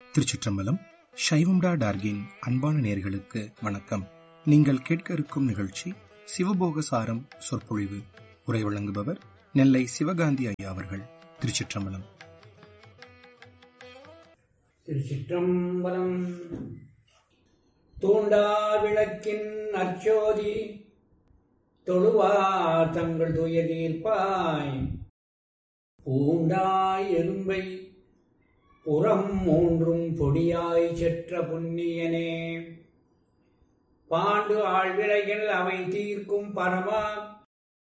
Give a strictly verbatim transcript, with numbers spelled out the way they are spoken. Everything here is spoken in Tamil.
திருச்சிற்றம்பலம். சைவம்டா டார்கின் அன்பான நேயர்களுக்கு வணக்கம். நீங்கள் கேட்க இருக்கும் நிகழ்ச்சி சிவபோக சாரம் சொற்பொழிவு. உரை வழங்குபவர் நெல்லை சிவகாந்தி ஐயா அவர்கள். திருச்சிற்றம்பலம். திருச்சிற்றம்பலம். தூண்டா விளக்கின் அச்சோதி தொழுவார் தங்கள் துயர் தீர்ப்பாய், பூண்டாய் எறும்பை புறம் மூன்றும் பொடியாய் செற்ற புண்ணியனே, பாண்டு ஆழ்விளைகள் அவை தீர்க்கும் பரமா